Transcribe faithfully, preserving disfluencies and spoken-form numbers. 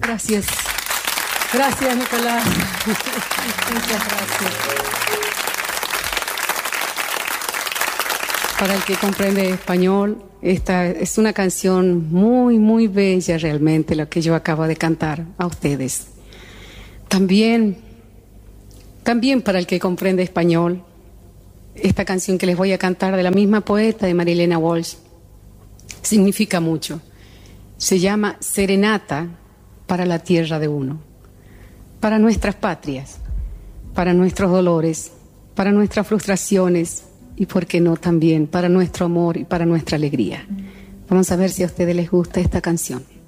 Gracias. Gracias, Nicolás. Muchas gracias. Para el que comprende español, esta es una canción muy, muy bella realmente, la que yo acabo de cantar a ustedes. También, también para el que comprende español, esta canción que les voy a cantar de la misma poeta, de Marilena Walsh, significa mucho. Se llama Serenata para la tierra de uno, para nuestras patrias, para nuestros dolores, para nuestras frustraciones y, por qué no, también para nuestro amor y para nuestra alegría. Vamos a ver si a ustedes les gusta esta canción.